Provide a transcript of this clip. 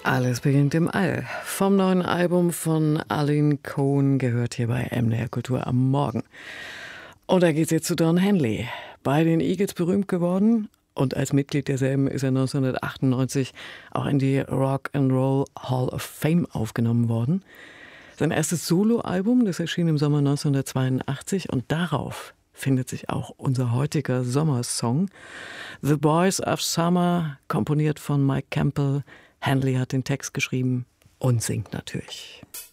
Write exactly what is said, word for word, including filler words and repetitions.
Alles beginnt im All. Vom neuen Album von Arlene Cohn gehört hier bei M D R Kultur am Morgen. Und da geht's jetzt zu Don Henley. Bei den Eagles berühmt geworden und als Mitglied derselben ist er neunzehnhundertachtundneunzig auch in die Rock and Roll Hall of Fame aufgenommen worden. Sein erstes Soloalbum, das erschien im Sommer neunzehnhundertzweiundachtzig und darauf findet sich auch unser heutiger Sommersong. The Boys of Summer, komponiert von Mike Campbell. Henley hat den Text geschrieben und singt natürlich.